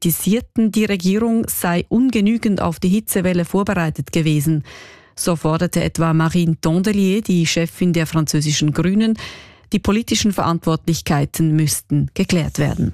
kritisierten, die Regierung sei ungenügend auf die Hitzewelle vorbereitet gewesen. So forderte etwa Marine Tondelier, die Chefin der französischen Grünen, die politischen Verantwortlichkeiten müssten geklärt werden.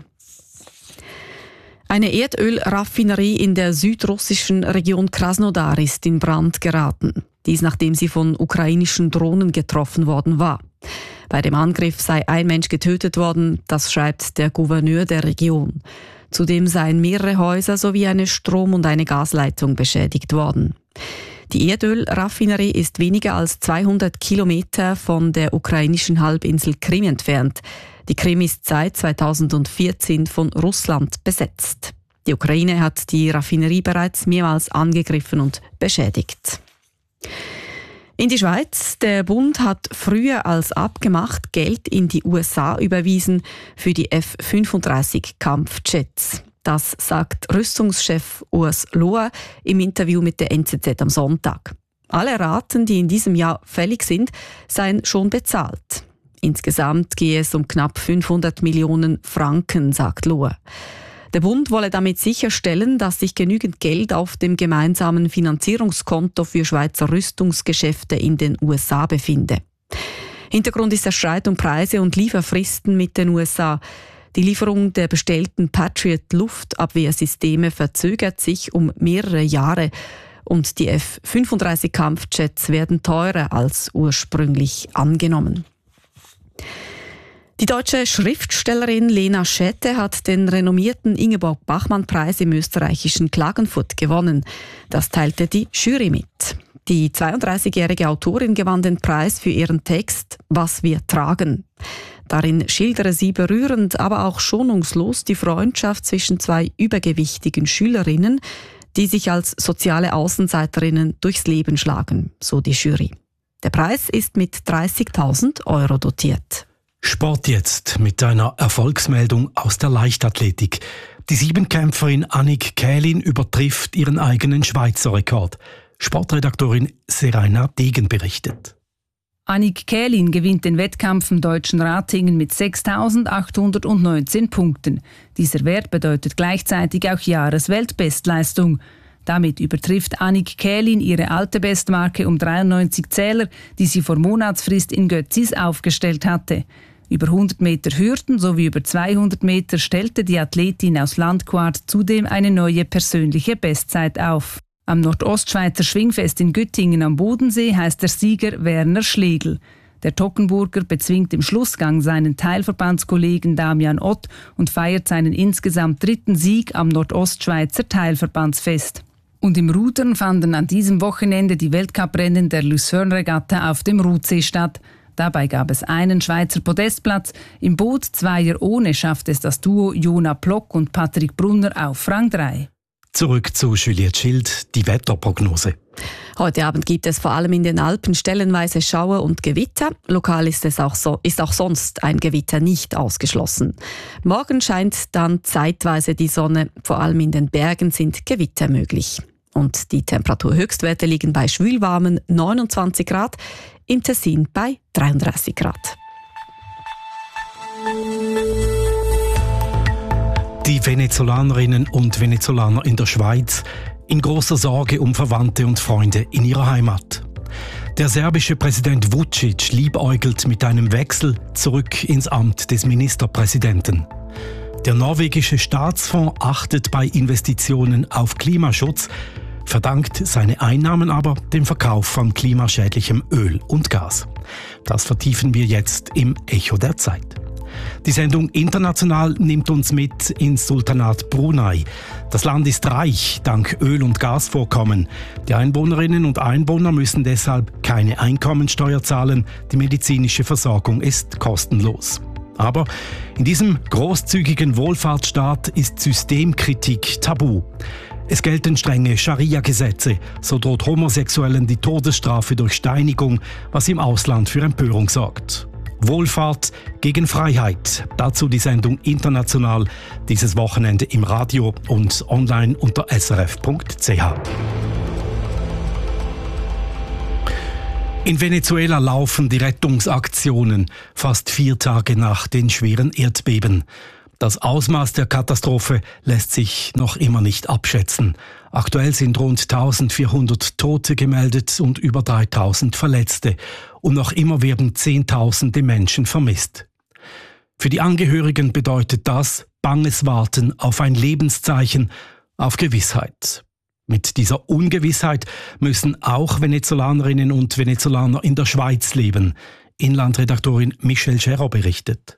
Eine Erdölraffinerie in der südrussischen Region Krasnodar ist in Brand geraten. Dies nachdem sie von ukrainischen Drohnen getroffen worden war. Bei dem Angriff sei ein Mensch getötet worden, das schreibt der Gouverneur der Region. Zudem seien mehrere Häuser sowie eine Strom- und eine Gasleitung beschädigt worden. Die Erdölraffinerie ist weniger als 200 Kilometer von der ukrainischen Halbinsel Krim entfernt. Die Krim ist seit 2014 von Russland besetzt. Die Ukraine hat die Raffinerie bereits mehrmals angegriffen und beschädigt. In die Schweiz. Der Bund hat früher als abgemacht Geld in die USA überwiesen für die F-35 Kampfjets. Das sagt Rüstungschef Urs Lohr im Interview mit der NZZ am Sonntag. Alle Raten, die in diesem Jahr fällig sind, seien schon bezahlt. Insgesamt gehe es um knapp 500 Millionen Franken, sagt Lohr. Der Bund wolle damit sicherstellen, dass sich genügend Geld auf dem gemeinsamen Finanzierungskonto für Schweizer Rüstungsgeschäfte in den USA befinde. Hintergrund ist der Streit um Preise und Lieferfristen mit den USA. Die Lieferung der bestellten Patriot-Luftabwehrsysteme verzögert sich um mehrere Jahre und die F-35 Kampfjets werden teurer als ursprünglich angenommen. Die deutsche Schriftstellerin Lena Schäte hat den renommierten Ingeborg-Bachmann-Preis im österreichischen Klagenfurt gewonnen. Das teilte die Jury mit. Die 32-jährige Autorin gewann den Preis für ihren Text »Was wir tragen«. Darin schildere sie berührend, aber auch schonungslos die Freundschaft zwischen zwei übergewichtigen Schülerinnen, die sich als soziale Außenseiterinnen durchs Leben schlagen, so die Jury. Der Preis ist mit 30.000 € dotiert. Sport jetzt mit einer Erfolgsmeldung aus der Leichtathletik. Die Siebenkämpferin Annick Kählin übertrifft ihren eigenen Schweizer Rekord. Sportredaktorin Seraina Degen berichtet. Annick Kählin gewinnt den Wettkampf im deutschen Ratingen mit 6.819 Punkten. Dieser Wert bedeutet gleichzeitig auch Jahresweltbestleistung. Damit übertrifft Annick Kählin ihre alte Bestmarke um 93 Zähler, die sie vor Monatsfrist in Götzis aufgestellt hatte. Über 100 Meter Hürden sowie über 200 Meter stellte die Athletin aus Landquart zudem eine neue persönliche Bestzeit auf. Am Nordostschweizer Schwingfest in Güttingen am Bodensee heißt der Sieger Werner Schlegel. Der Toggenburger bezwingt im Schlussgang seinen Teilverbandskollegen Damian Ott und feiert seinen insgesamt 3. Sieg am Nordostschweizer Teilverbandsfest. Und im Rudern fanden an diesem Wochenende die Weltcuprennen der Lucerne-Regatta auf dem Rutsee statt. Dabei gab es einen Schweizer Podestplatz. Im Boot Zweier ohne schafft es das Duo Jona Plock und Patrick Brunner auf Rang 3. Zurück zu Juliette Schild, die Wetterprognose. Heute Abend gibt es vor allem in den Alpen stellenweise Schauer und Gewitter. Lokal ist auch sonst ein Gewitter nicht ausgeschlossen. Morgen scheint dann zeitweise die Sonne. Vor allem in den Bergen sind Gewitter möglich. Und die Temperaturhöchstwerte liegen bei schwülwarmen 29 Grad, im Tessin bei 33 Grad. Die Venezolanerinnen und Venezolaner in der Schweiz in großer Sorge um Verwandte und Freunde in ihrer Heimat. Der serbische Präsident Vučić liebäugelt mit einem Wechsel zurück ins Amt des Ministerpräsidenten. Der norwegische Staatsfonds achtet bei Investitionen auf Klimaschutz, verdankt seine Einnahmen aber dem Verkauf von klimaschädlichem Öl und Gas. Das vertiefen wir jetzt im Echo der Zeit. Die Sendung International nimmt uns mit ins Sultanat Brunei. Das Land ist reich dank Öl- und Gasvorkommen. Die Einwohnerinnen und Einwohner müssen deshalb keine Einkommensteuer zahlen. Die medizinische Versorgung ist kostenlos. Aber in diesem großzügigen Wohlfahrtsstaat ist Systemkritik tabu. Es gelten strenge Scharia-Gesetze. So droht Homosexuellen die Todesstrafe durch Steinigung, was im Ausland für Empörung sorgt. Wohlfahrt gegen Freiheit. Dazu die Sendung International dieses Wochenende im Radio und online unter srf.ch. In Venezuela laufen die Rettungsaktionen fast 4 Tage nach den schweren Erdbeben. Das Ausmaß der Katastrophe lässt sich noch immer nicht abschätzen. Aktuell sind rund 1400 Tote gemeldet und über 3000 Verletzte. Und noch immer werden Zehntausende Menschen vermisst. Für die Angehörigen bedeutet das banges Warten auf ein Lebenszeichen, auf Gewissheit. Mit dieser Ungewissheit müssen auch Venezolanerinnen und Venezolaner in der Schweiz leben. Inlandredaktorin Michelle Scherrer berichtet.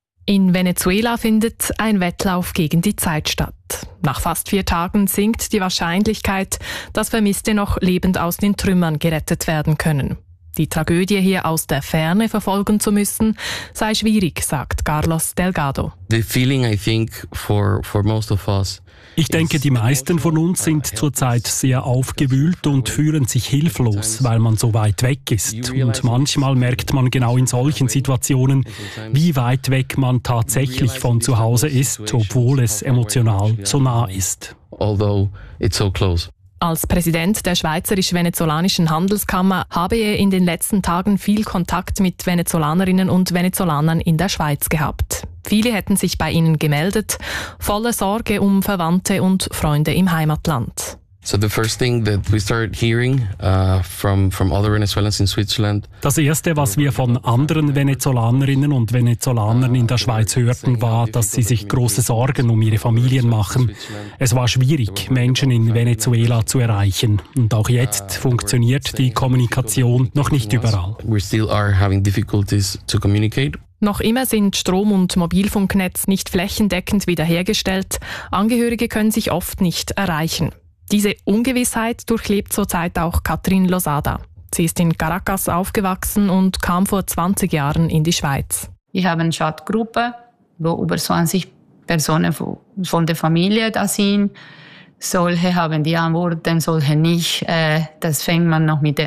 In Venezuela findet ein Wettlauf gegen die Zeit statt. Nach fast 4 Tagen sinkt die Wahrscheinlichkeit, dass Vermisste noch lebend aus den Trümmern gerettet werden können. Die Tragödie hier aus der Ferne verfolgen zu müssen, sei schwierig, sagt Carlos Delgado. The feeling, I think, for most of us. Ich denke, die meisten von uns sind zurzeit sehr aufgewühlt und fühlen sich hilflos, weil man so weit weg ist. Und manchmal merkt man genau in solchen Situationen, wie weit weg man tatsächlich von zu Hause ist, obwohl es emotional so nah ist. Although it's so close. Als Präsident der Schweizerisch-Venezolanischen Handelskammer habe er in den letzten Tagen viel Kontakt mit Venezolanerinnen und Venezolanern in der Schweiz gehabt. Viele hätten sich bei ihnen gemeldet, voller Sorge um Verwandte und Freunde im Heimatland. So the first thing that we started hearing from other Venezuelans in Switzerland. Das Erste, was wir von anderen Venezolanerinnen und Venezolanern in der Schweiz hörten, war, dass sie sich große Sorgen um ihre Familien machen. Es war schwierig, Menschen in Venezuela zu erreichen. Und auch jetzt funktioniert die Kommunikation noch nicht überall. We still are having difficulties to communicate. Noch immer sind Strom- und Mobilfunknetz nicht flächendeckend wiederhergestellt. Angehörige können sich oft nicht erreichen. Diese Ungewissheit durchlebt zurzeit auch Catherine Losada. Sie ist in Caracas aufgewachsen und kam vor 20 Jahren in die Schweiz. Wir haben eine Chatgruppe, wo über 20 Personen von der Familie da sind. Solche haben die Antworten, solche nicht. Das fängt man noch mit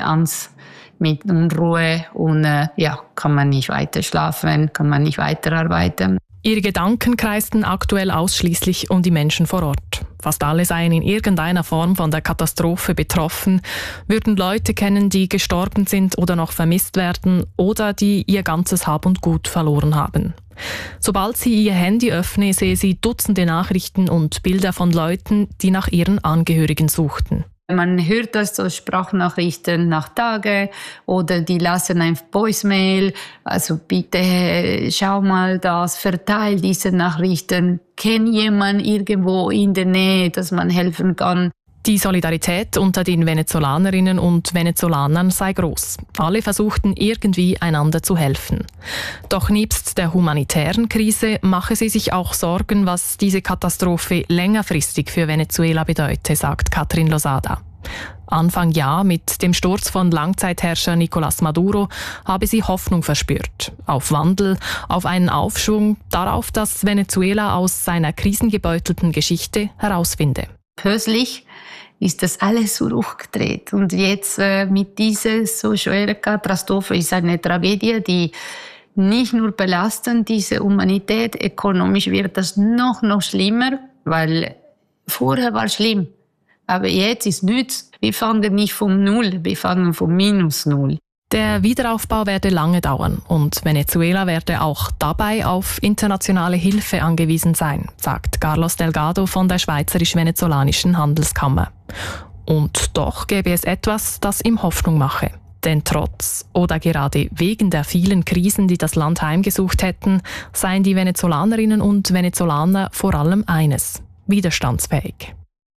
Unruhe und kann man nicht weiter schlafen, kann man nicht weiterarbeiten. Ihre Gedanken kreisten aktuell ausschließlich um die Menschen vor Ort. Fast alle seien in irgendeiner Form von der Katastrophe betroffen, würden Leute kennen, die gestorben sind oder noch vermisst werden oder die ihr ganzes Hab und Gut verloren haben. Sobald sie ihr Handy öffne, sehe sie Dutzende Nachrichten und Bilder von Leuten, die nach ihren Angehörigen suchten. Man hört das so Sprachnachrichten nach Tagen oder die lassen ein Voicemail. Also bitte schau mal das, verteil diese Nachrichten. Kennt jemand irgendwo in der Nähe, dass man helfen kann? Die Solidarität unter den Venezolanerinnen und Venezolanern sei groß. Alle versuchten irgendwie einander zu helfen. Doch nebst der humanitären Krise mache sie sich auch Sorgen, was diese Katastrophe längerfristig für Venezuela bedeute, sagt Catherine Losada. Anfang Jahr mit dem Sturz von Langzeitherrscher Nicolás Maduro habe sie Hoffnung verspürt. Auf Wandel, auf einen Aufschwung, darauf, dass Venezuela aus seiner krisengebeutelten Geschichte herausfinde. Plötzlich ist das alles zurückgedreht. Und jetzt mit dieser so schweren Katastrophe ist eine Tragödie, die nicht nur belastend diese Humanität, ökonomisch wird das noch schlimmer, weil vorher war es schlimm. Aber jetzt ist nichts. Wir fangen nicht von Null, wir fangen von -0. Der Wiederaufbau werde lange dauern und Venezuela werde auch dabei auf internationale Hilfe angewiesen sein, sagt Carlos Delgado von der Schweizerisch-Venezolanischen Handelskammer. Und doch gäbe es etwas, das ihm Hoffnung mache. Denn trotz oder gerade wegen der vielen Krisen, die das Land heimgesucht hätten, seien die Venezolanerinnen und Venezolaner vor allem eines: widerstandsfähig.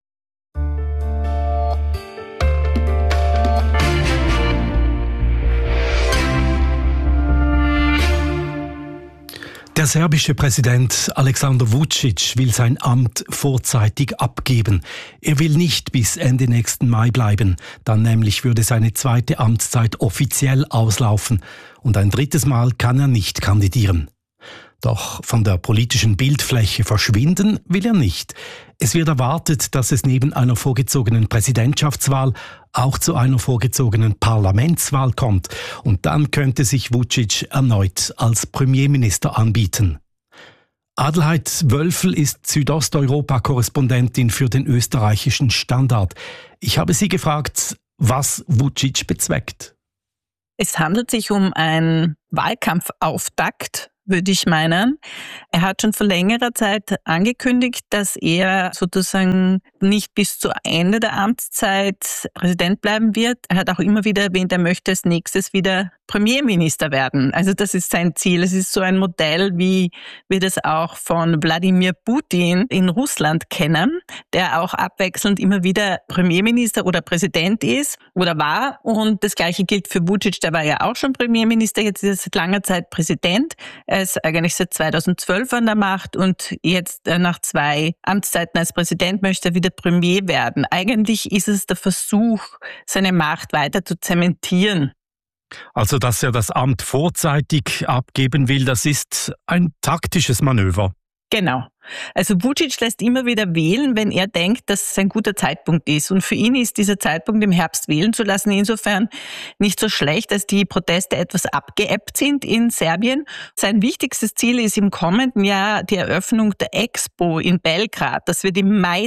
Der serbische Präsident Aleksandar Vučić will sein Amt vorzeitig abgeben. Er will nicht bis Ende nächsten Mai bleiben. Dann nämlich würde seine zweite Amtszeit offiziell auslaufen. Und ein drittes Mal kann er nicht kandidieren. Doch von der politischen Bildfläche verschwinden will er nicht. Es wird erwartet, dass es neben einer vorgezogenen Präsidentschaftswahl auch zu einer vorgezogenen Parlamentswahl kommt. Und dann könnte sich Vučić erneut als Premierminister anbieten. Adelheid Wölfel ist Südosteuropa-Korrespondentin für den österreichischen Standard. Ich habe sie gefragt, was Vučić bezweckt. Es handelt sich um einen Wahlkampfauftakt würde ich meinen. Er hat schon vor längerer Zeit angekündigt, dass er sozusagen nicht bis zu Ende der Amtszeit Präsident bleiben wird. Er hat auch immer wieder erwähnt, er möchte als nächstes wieder Premierminister werden. Also das ist sein Ziel. Es ist so ein Modell, wie wir das auch von Wladimir Putin in Russland kennen, der auch abwechselnd immer wieder Premierminister oder Präsident ist oder war. Und das Gleiche gilt für Vučić, der war ja auch schon Premierminister, jetzt ist er seit langer Zeit Präsident. Er ist eigentlich seit 2012 an der Macht und jetzt nach 2 Amtszeiten als Präsident möchte er wieder Premier werden. Eigentlich ist es der Versuch, seine Macht weiter zu zementieren. Also, dass er das Amt vorzeitig abgeben will, das ist ein taktisches Manöver. Genau. Also Vučić lässt immer wieder wählen, wenn er denkt, dass es ein guter Zeitpunkt ist. Und für ihn ist dieser Zeitpunkt im Herbst wählen zu lassen insofern nicht so schlecht, als die Proteste etwas abgeebbt sind in Serbien. Sein wichtigstes Ziel ist im kommenden Jahr die Eröffnung der Expo in Belgrad. Das wird im Mai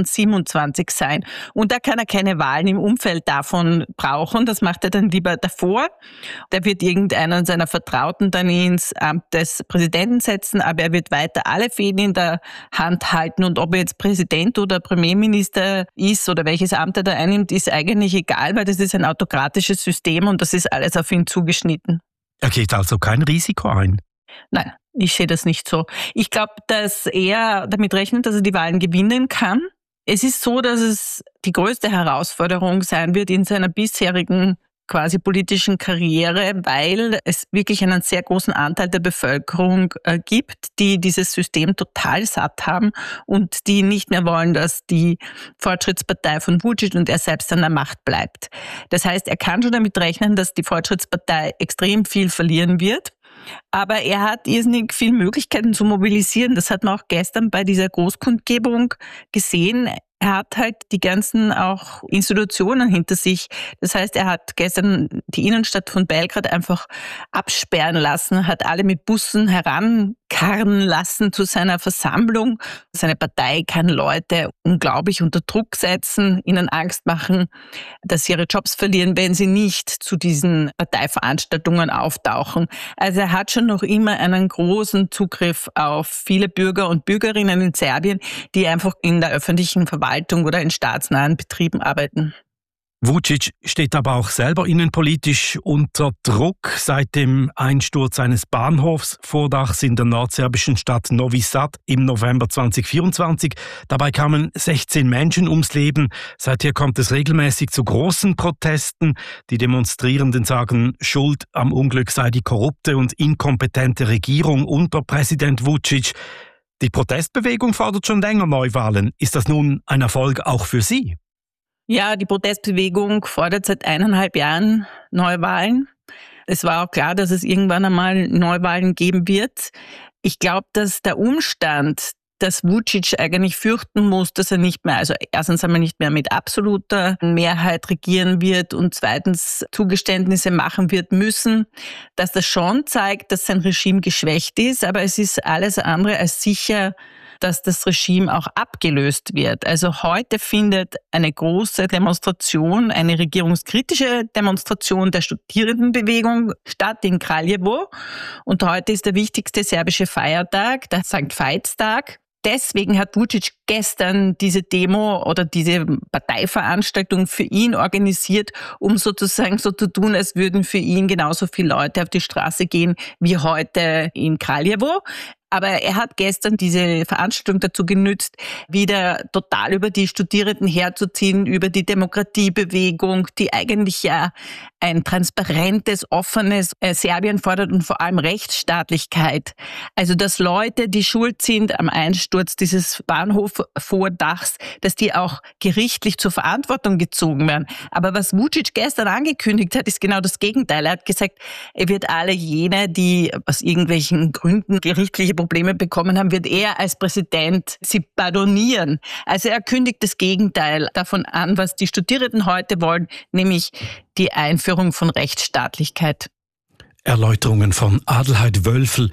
2027 sein. Und da kann er keine Wahlen im Umfeld davon brauchen. Das macht er dann lieber davor. Da wird irgendeiner seiner Vertrauten dann ins Amt des Präsidenten setzen, aber er wird weiter alle Fäden in der Hand halten. Und ob er jetzt Präsident oder Premierminister ist oder welches Amt er da einnimmt, ist eigentlich egal, weil das ist ein autokratisches System und das ist alles auf ihn zugeschnitten. Er geht also kein Risiko ein? Nein, ich sehe das nicht so. Ich glaube, dass er damit rechnet, dass er die Wahlen gewinnen kann. Es ist so, dass es die größte Herausforderung sein wird in seiner bisherigen quasi politischen Karriere, weil es wirklich einen sehr großen Anteil der Bevölkerung gibt, die dieses System total satt haben und die nicht mehr wollen, dass die Fortschrittspartei von Vučić und er selbst an der Macht bleibt. Das heißt, er kann schon damit rechnen, dass die Fortschrittspartei extrem viel verlieren wird. Aber er hat irrsinnig viele Möglichkeiten zu mobilisieren. Das hat man auch gestern bei dieser Großkundgebung gesehen. Er hat halt die ganzen auch Institutionen hinter sich. Das heißt, er hat gestern die Innenstadt von Belgrad einfach absperren lassen, hat alle mit Bussen herankarren lassen zu seiner Versammlung. Seine Partei kann Leute unglaublich unter Druck setzen, ihnen Angst machen, dass sie ihre Jobs verlieren, wenn sie nicht zu diesen Parteiveranstaltungen auftauchen. Also er hat schon noch immer einen großen Zugriff auf viele Bürger und Bürgerinnen in Serbien, die einfach in der öffentlichen Verwaltung oder in staatsnahen Betrieben arbeiten. Vučić steht aber auch selber innenpolitisch unter Druck. Seit dem Einsturz eines Bahnhofsvordachs in der nordserbischen Stadt Novi Sad im November 2024. Dabei kamen 16 Menschen ums Leben. Seither kommt es regelmäßig zu großen Protesten. Die Demonstrierenden sagen, Schuld am Unglück sei die korrupte und inkompetente Regierung unter Präsident Vučić. Die Protestbewegung fordert schon länger Neuwahlen. Ist das nun ein Erfolg auch für Sie? Ja, die Protestbewegung fordert seit 1,5 Jahren Neuwahlen. Es war auch klar, dass es irgendwann einmal Neuwahlen geben wird. Ich glaube, dass der Umstand, dass Vučić eigentlich fürchten muss, dass er nicht mehr, also erstens einmal nicht mehr mit absoluter Mehrheit regieren wird und zweitens Zugeständnisse machen wird müssen, dass das schon zeigt, dass sein Regime geschwächt ist, aber es ist alles andere als sicher, dass das Regime auch abgelöst wird. Also heute findet eine große Demonstration, eine regierungskritische Demonstration der Studierendenbewegung statt in Kraljevo. Und heute ist der wichtigste serbische Feiertag, der St. Veitstag. Deswegen hat Vučić gestern diese Demo oder diese Parteiveranstaltung für ihn organisiert, um sozusagen so zu tun, als würden für ihn genauso viele Leute auf die Straße gehen wie heute in Kraljevo. Aber er hat gestern diese Veranstaltung dazu genützt, wieder total über die Studierenden herzuziehen, über die Demokratiebewegung, die eigentlich ja ein transparentes, offenes Serbien fordert und vor allem Rechtsstaatlichkeit. Also dass Leute, die schuld sind am Einsturz dieses Bahnhofvordachs, dass die auch gerichtlich zur Verantwortung gezogen werden. Aber was Vučić gestern angekündigt hat, ist genau das Gegenteil. Er hat gesagt, er wird alle jene, die aus irgendwelchen Gründen gerichtliche Probleme bekommen haben, wird er als Präsident sie pardonieren. Also er kündigt das Gegenteil davon an, was die Studierenden heute wollen, nämlich die Einführung von Rechtsstaatlichkeit. Erläuterungen von Adelheid Wölfel,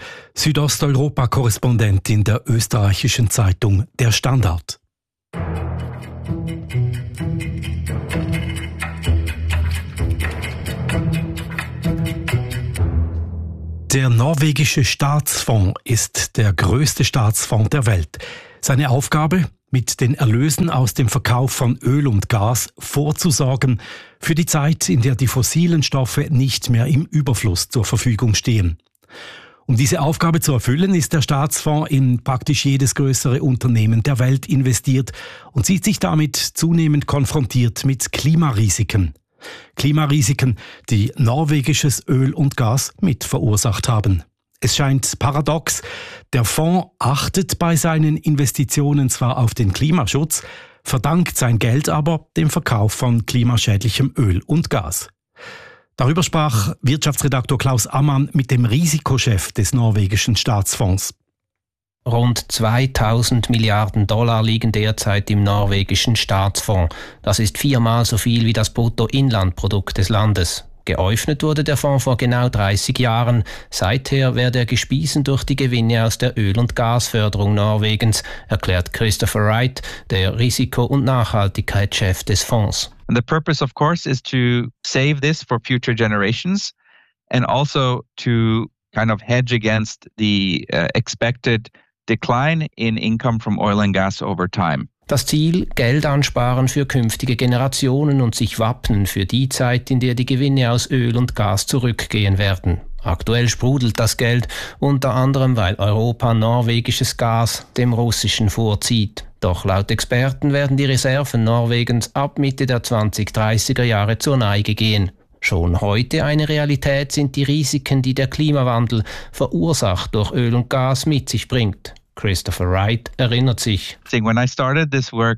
Südosteuropa-Korrespondentin der österreichischen Zeitung Der Standard. Der norwegische Staatsfonds ist der größte Staatsfonds der Welt. Seine Aufgabe, mit den Erlösen aus dem Verkauf von Öl und Gas vorzusorgen für die Zeit, in der die fossilen Stoffe nicht mehr im Überfluss zur Verfügung stehen. Um diese Aufgabe zu erfüllen, ist der Staatsfonds in praktisch jedes größere Unternehmen der Welt investiert und sieht sich damit zunehmend konfrontiert mit Klimarisiken. Klimarisiken, die norwegisches Öl und Gas mit verursacht haben. Es scheint paradox, der Fonds achtet bei seinen Investitionen zwar auf den Klimaschutz, verdankt sein Geld aber dem Verkauf von klimaschädlichem Öl und Gas. Darüber sprach Wirtschaftsredaktor Klaus Ammann mit dem Risikochef des norwegischen Staatsfonds. Rund 2000 Milliarden Dollar liegen derzeit im norwegischen Staatsfonds. Das ist 4-mal so viel wie das Bruttoinlandprodukt des Landes. Geöffnet wurde der Fonds vor genau 30 Jahren. Seither werde er gespiesen durch die Gewinne aus der Öl- und Gasförderung Norwegens, erklärt Christopher Wright, der Risiko- und Nachhaltigkeitschef des Fonds. And the purpose, of course, is to save this for future generations and also to kind of hedge against the expected decline in income from oil and gas over time. Das Ziel, Geld ansparen für künftige Generationen und sich wappnen für die Zeit, in der die Gewinne aus Öl und Gas zurückgehen werden. Aktuell sprudelt das Geld, unter anderem weil Europa norwegisches Gas dem russischen vorzieht. Doch laut Experten werden die Reserven Norwegens ab Mitte der 2030er Jahre zur Neige gehen. Schon heute eine Realität sind die Risiken, die der Klimawandel, verursacht durch Öl und Gas, mit sich bringt. Christopher Wright erinnert sich. When I started this work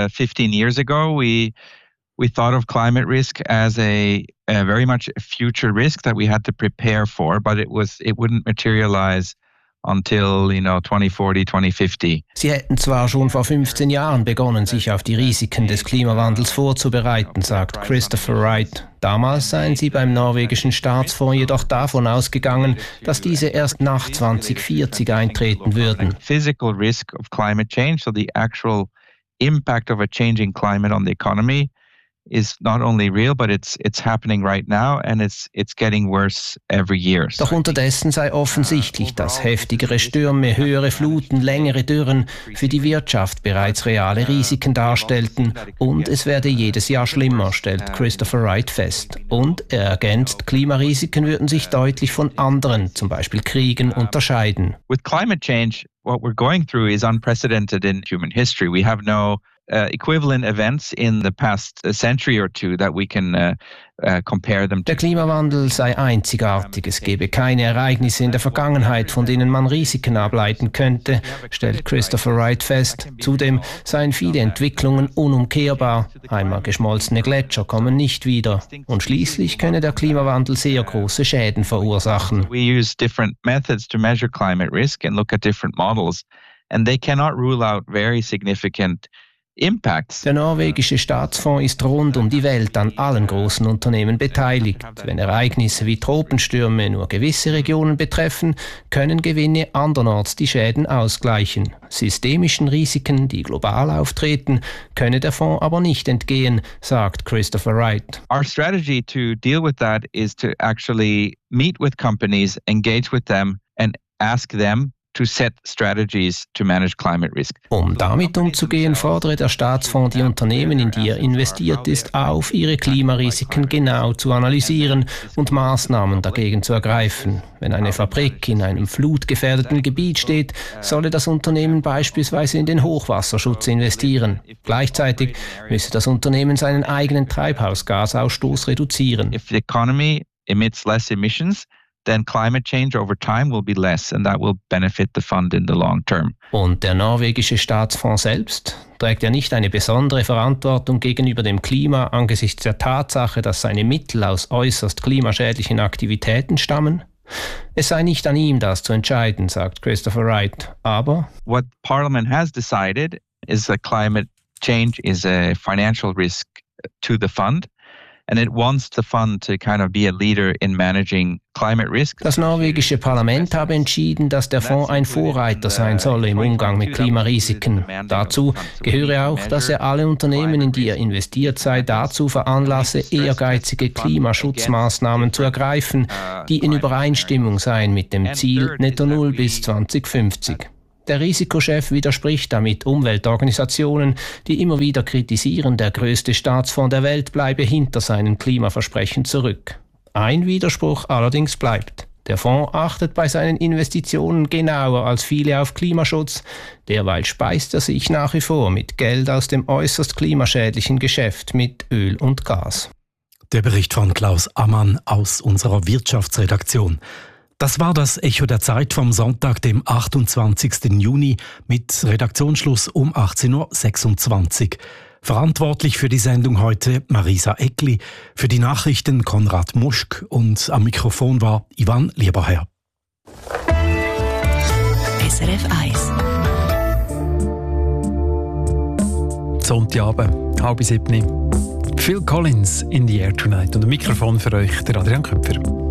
15 years ago, we thought of climate risk as a very much a future risk that we had to prepare for, but it wouldn't materialize until 2040, 2050. Sie hätten zwar schon vor 15 Jahren begonnen, sich auf die Risiken des Klimawandels vorzubereiten, sagt Christopher Wright. Damals seien sie beim norwegischen Staatsfonds jedoch davon ausgegangen, dass diese erst nach 2040 eintreten würden. Physical risk of climate change, so the actual impact of a changing climate on the economy, is not only real, but it's happening right now and it's getting worse every year. Doch unterdessen sei offensichtlich, dass heftigere Stürme, höhere Fluten, längere Dürren für die Wirtschaft bereits reale Risiken darstellten und es werde jedes Jahr schlimmer, stellt Christopher Wright fest. Und er ergänzt, Klimarisiken würden sich deutlich von anderen, zum Beispiel Kriegen, unterscheiden. With climate change, what we're going through is unprecedented in human history. We have no equivalent events in the past century or two that we can compare them to. Der Klimawandel sei einzigartig. Es gebe keine Ereignisse in der Vergangenheit, von denen man Risiken ableiten könnte, stellt Christopher Wright fest. Zudem seien viele Entwicklungen unumkehrbar. Einmal geschmolzene Gletscher kommen nicht wieder. Und schließlich könne der Klimawandel sehr große Schäden verursachen. We use different methods to measure climate risk and look at different models, and they cannot rule out very significant impacts. Der norwegische Staatsfonds ist rund um die Welt an allen großen Unternehmen beteiligt. Wenn Ereignisse wie Tropenstürme nur gewisse Regionen betreffen, können Gewinne andernorts die Schäden ausgleichen. Systemischen Risiken, die global auftreten, könne der Fonds aber nicht entgehen, sagt Christopher Wright. Our strategy to deal with that is to actually meet with companies, engage with them and ask them to set strategies to manage climate risk. Um damit umzugehen, fordere der Staatsfonds die Unternehmen, in die er investiert ist, auf, ihre Klimarisiken genau zu analysieren und Maßnahmen dagegen zu ergreifen. Wenn eine Fabrik in einem flutgefährdeten Gebiet steht, solle das Unternehmen beispielsweise in den Hochwasserschutz investieren. Gleichzeitig müsse das Unternehmen seinen eigenen Treibhausgasausstoß reduzieren. If the economy emits less emissions, then climate change over time will be less and that will benefit the fund in the long term. Und der norwegische Staatsfonds selbst? Trägt er nicht eine besondere Verantwortung gegenüber dem Klima angesichts der Tatsache, dass seine Mittel aus äußerst klimaschädlichen Aktivitäten stammen? Es sei nicht an ihm, das zu entscheiden, sagt Christopher Wright. Aber what Parliament has decided is that climate change is a financial risk to the fund. and it wants the fund to kind of be a leader in managing climate risk. Das norwegische Parlament habe entschieden, dass der Fonds ein Vorreiter sein solle im Umgang mit Klimarisiken. Dazu gehöre auch, dass er alle Unternehmen, in die er investiert sei, dazu veranlasse, ehrgeizige Klimaschutzmaßnahmen zu ergreifen, die in Übereinstimmung seien mit dem Ziel Netto Null bis 2050. Der Risikochef widerspricht damit Umweltorganisationen, die immer wieder kritisieren, der größte Staatsfonds der Welt bleibe hinter seinen Klimaversprechen zurück. Ein Widerspruch allerdings bleibt. Der Fonds achtet bei seinen Investitionen genauer als viele auf Klimaschutz. Derweil speist er sich nach wie vor mit Geld aus dem äußerst klimaschädlichen Geschäft mit Öl und Gas. Der Bericht von Klaus Ammann aus unserer Wirtschaftsredaktion. Das war das Echo der Zeit vom Sonntag, dem 28. Juni mit Redaktionsschluss um 18.26 Uhr. Verantwortlich für die Sendung heute Marisa Eckli, für die Nachrichten Konrad Muschk und am Mikrofon war Ivan Lieberherr. SRF 1 Sonntagabend, 6:30. Phil Collins in the Air Tonight und ein Mikrofon für euch, der Adrian Köpfer.